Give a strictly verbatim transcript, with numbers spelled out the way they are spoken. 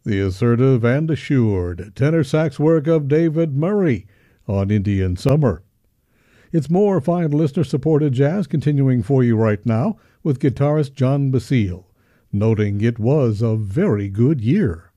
the assertive and assured tenor sax work of David Murray on Indian Summer. It's more fine listener-supported jazz continuing for you right now with guitarist John Basile, noting it was a very good year.